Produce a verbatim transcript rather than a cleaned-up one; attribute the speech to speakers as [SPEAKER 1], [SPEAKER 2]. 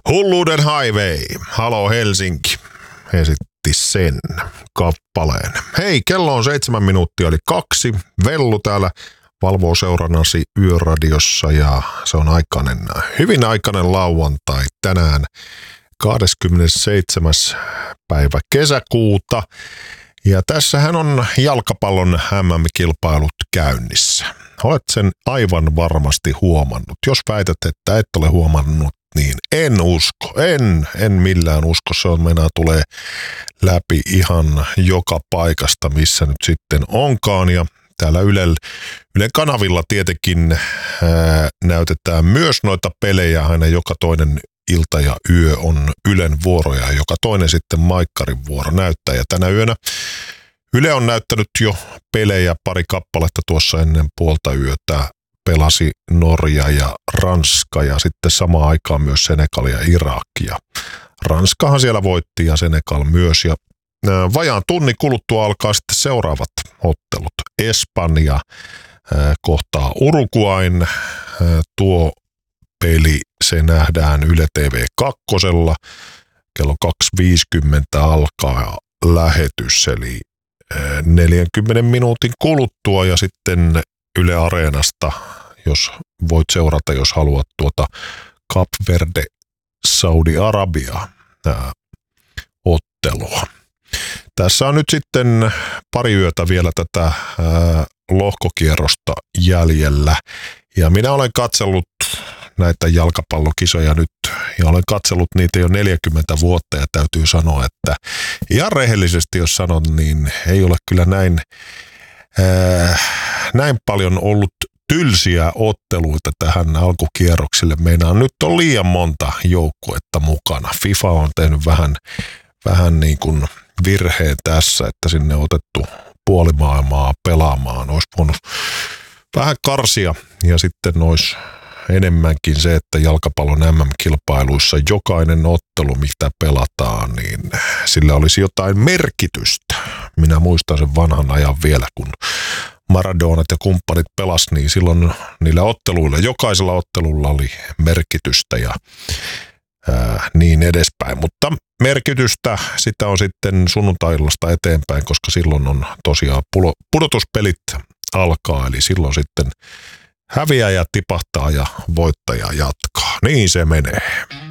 [SPEAKER 1] Hulluuden Highway, Halo Helsinki, esitti sen kappaleen. Hei, kello on seitsemän minuuttia, eli kaksi. Vellu täällä valvoo seurannasi Yöradiossa ja se on aikainen, hyvin aikainen lauantai tänään kahdeskymmenesseitsemäs päivä kesäkuuta. Ja tässähän on jalkapallon M M-kilpailut käynnissä. Olet sen aivan varmasti huomannut. Jos väität, että et ole huomannut, niin en usko. En, en millään usko. Se on meinaa tulee läpi ihan joka paikasta, missä nyt sitten onkaan. Ja täällä Ylen, Ylen kanavilla tietenkin ää, näytetään myös noita pelejä aina joka toinen ilta ja yö on Ylen vuoroja ja joka toinen sitten Maikkarin vuoro näyttää. Ja tänä yönä Yle on näyttänyt jo pelejä, pari kappaletta tuossa ennen puolta yötä. Pelasi Norja ja Ranska ja sitten samaan aikaan myös Senegal ja Irak. Ja Ranskahan siellä voitti ja Senegal myös. Ja vajaan tunnin kuluttua alkaa sitten seuraavat ottelut. Espanja kohtaa Uruguayn. Tuo peli se nähdään Yle T V kaksi. Kello kaksi viisikymmentä alkaa lähetys, eli neljänkymmenen minuutin kuluttua ja sitten Yle Areenasta, jos voit seurata, jos haluat tuota Cap Verde Saudi-Arabia ää, ottelua. Tässä on nyt sitten pari yötä vielä tätä ää, lohkokierrosta jäljellä ja minä olen katsellut näitä jalkapallokisoja nyt ja olen katsellut niitä jo neljäkymmentä vuotta ja täytyy sanoa, että ihan rehellisesti jos sanon, niin ei ole kyllä näin, ää, näin paljon ollut tylsiä otteluita tähän alkukierroksille. Meinaan nyt on liian monta joukkuetta mukana. FIFA on tehnyt vähän, vähän niin kuin virheen tässä, että sinne on otettu puoli maailmaa pelaamaan. Olisi voinut vähän karsia ja sitten olisi enemmänkin se, että jalkapallon M M-kilpailuissa jokainen ottelu, mitä pelataan, niin sillä olisi jotain merkitystä. Minä muistan sen vanhan ajan vielä, kun Maradonat ja kumppanit pelas, niin silloin niillä otteluilla, jokaisella ottelulla oli merkitystä ja ää, niin edespäin. Mutta merkitystä sitä on sitten sunnuntaillasta eteenpäin, koska silloin on tosiaan pudotuspelit alkaa, eli silloin sitten häviäjä tipahtaa ja voittaja jatkaa. Niin se menee.